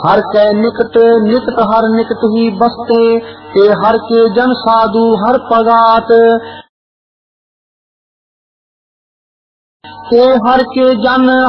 हर के निकट निकट हर निकट ही बसते, ते हर के जन साधु हर पगात, ते हर के जन